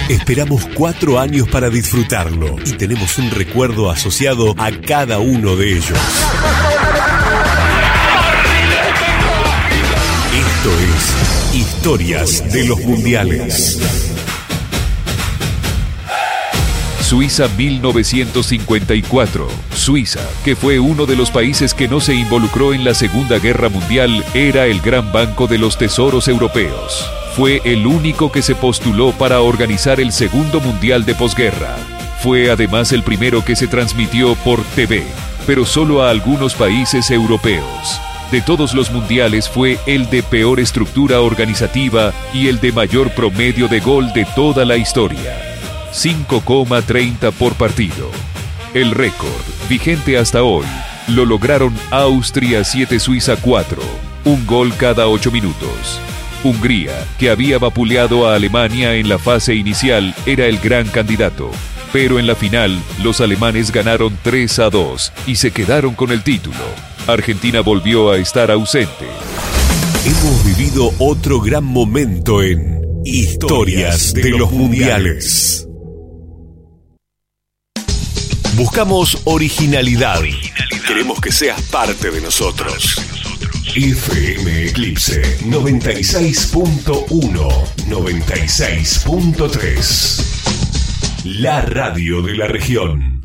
Esperamos 4 años para disfrutarlo y tenemos un recuerdo asociado a cada uno de ellos. Esto es Historias de los Mundiales. Suiza 1954. Suiza, que fue uno de los países que no se involucró en la Segunda Guerra Mundial, era el gran banco de los tesoros europeos. Fue el único que se postuló para organizar el segundo mundial de posguerra. Fue además el primero que se transmitió por TV, pero solo a algunos países europeos. De todos los mundiales fue el de peor estructura organizativa y el de mayor promedio de gol de toda la historia. 5,30 por partido. El récord, vigente hasta hoy, lo lograron Austria 7, Suiza 4, un gol cada 8 minutos. Hungría, que había vapuleado a Alemania en la fase inicial, era el gran candidato, pero en la final los alemanes ganaron 3-2 y se quedaron con el título. Argentina volvió a estar ausente. Hemos vivido otro gran momento en Historias de los Mundiales. Buscamos originalidad. Queremos que seas parte de nosotros. FM Eclipse 96.1, 96.3. La radio de la región.